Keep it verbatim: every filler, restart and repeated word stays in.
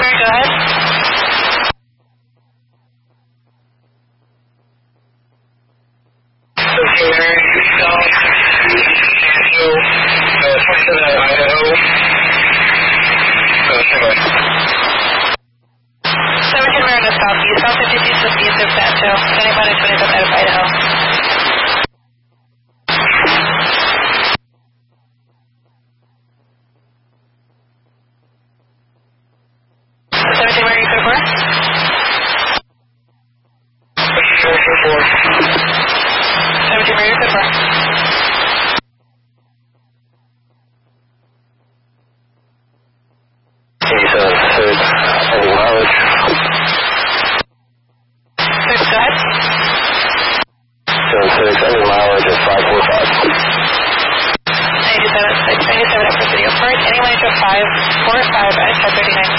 Mary, go ahead. seventeen Mary, south, Hill, uh, twenty-seven out of Idaho. Uh, semi. seventeen Mary, no southeast, south fifty-six, fifty-eight, of Sancho, twenty-one and twenty-seven out of Idaho. seventeen Mary, you four? four. seventeen Mary, you four? eighty-seven, six, any mileage? six, go ahead. seven six, any mileage is five four five. ninety-seven, six, ninety-seven, Upper City Airport, anyone into five four five at ten thirty-nine.